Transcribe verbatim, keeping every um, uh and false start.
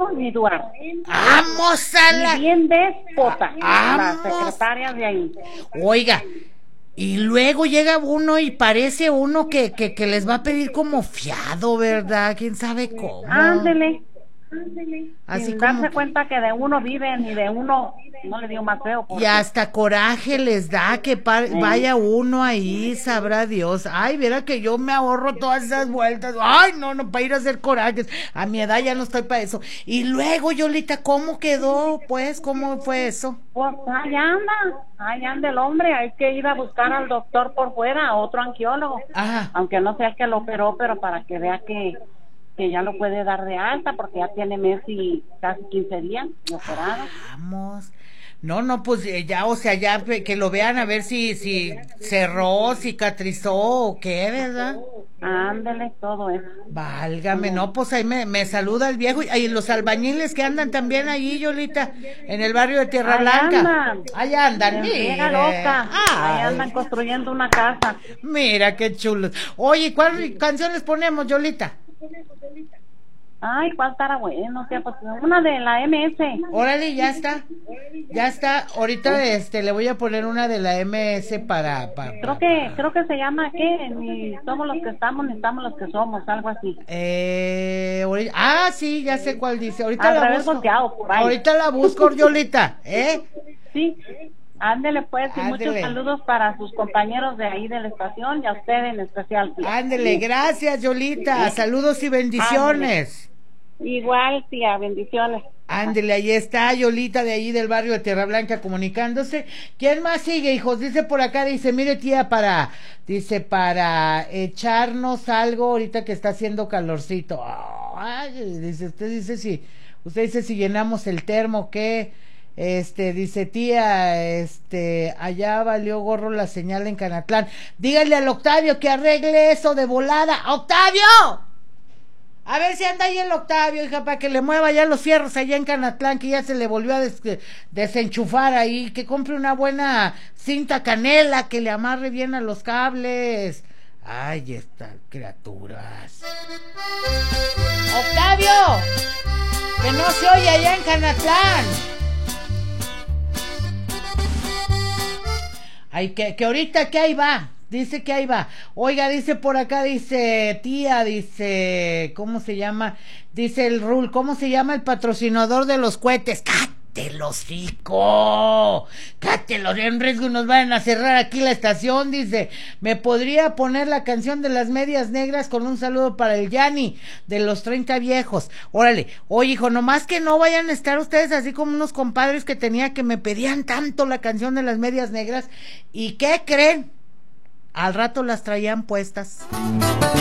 ni Duarte. Vamos a la... Y bien déspota, la Vamos. secretaria de ahí. Oiga, y luego llega uno y parece uno que, que, que les va a pedir como fiado, ¿verdad? ¿Quién sabe cómo? Ándele. Así Sin como darse que- cuenta que de uno viven y de uno, no le digo más feo. porque- Y hasta coraje les da que pa- vaya uno ahí, sabrá Dios. Ay, verá que yo me ahorro todas esas vueltas. Ay, no, no, para ir a hacer corajes. A mi edad ya no estoy para eso. Y luego, Yolita, ¿cómo quedó? Pues, ¿cómo fue eso? Pues ahí anda, ahí anda el hombre, hay que ir a buscar al doctor por fuera, a otro angiólogo. Ajá. Aunque no sea el que lo operó, pero para que vea que, que ya lo puede dar de alta, porque ya tiene mes y casi quince días de operado. Vamos. No, no, pues eh, ya, o sea, ya pe- que lo vean a ver si, si cerró, cicatrizó o qué, ¿verdad? Ándele, todo eso. Válgame, no, pues ahí me, me saluda el viejo. Y, y los albañiles que andan también allí, Yolita, en el barrio de Tierra Ahí Blanca. andan. Ahí andan, En mire. friega loca. Ahí Ay, andan construyendo una casa. mira qué chulos. Oye, ¿cuál canciones ponemos, Yolita? Ay, ¿cuál estará bueno? O sea, pues una de la M S. Órale, ya está. Ya está. Ahorita este le voy a poner una de la M S para, para Creo que, creo que se llama, ¿qué? Ni somos los que estamos, ni estamos los que somos, algo así. eh, ahorita- ah, sí, ya sé cuál dice. Ahorita Al la revés busco. volteado, por ahí. Ahorita la busco, Yolita, ¿eh? Sí, ándele pues, y Ándele. muchos saludos para sus compañeros de ahí de la estación y a usted en especial. tía. Ándele, gracias, Yolita. Saludos y bendiciones. Igual, tía, bendiciones. Ándele, ahí está Yolita de ahí del barrio de Tierra Blanca comunicándose. ¿Quién más sigue, hijos? Dice por acá, dice, mire tía, para, dice, para echarnos algo ahorita que está haciendo calorcito. Ay, dice, usted dice si, usted dice si llenamos el termo, ¿qué? Este, dice tía, este, allá valió gorro la señal en Canatlán. Dígale al Octavio que arregle eso de volada. ¡Octavio! A ver si anda ahí el Octavio, hija, para que le mueva ya los fierros allá en Canatlán, que ya se le volvió a des desenchufar ahí, que compre una buena cinta canela, que le amarre bien a los cables. Ay, estas criaturas. ¡Octavio! ¡Que no se oye allá en Canatlán! Ay, que, que ahorita que ahí va. Dice que ahí va. Oiga, dice por acá, dice tía, dice, ¿cómo se llama? Dice el Rul, ¿cómo se llama el patrocinador de los cohetes? ¡Cállate el hocico! ¡Cállate los en riesgo! Nos van a cerrar aquí la estación, dice. ¿Me podría poner la canción de las medias negras con un saludo para el Yanni de los treinta viejos? Órale, oye, hijo, nomás que no vayan a estar ustedes así como unos compadres que tenía que me pedían tanto la canción de las medias negras. ¿Y qué creen? Al rato las traían puestas.